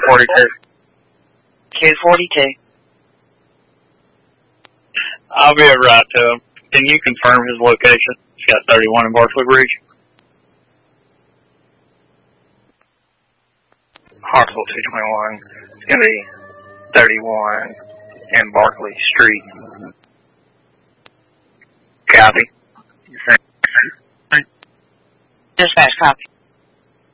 242. 242. I'll be right to him. Can you confirm his location? He's got 31 in Barclay Bridge. Hartsville 221. It's going to be 31 in Barclay Street. Copy. Dispatch, copy.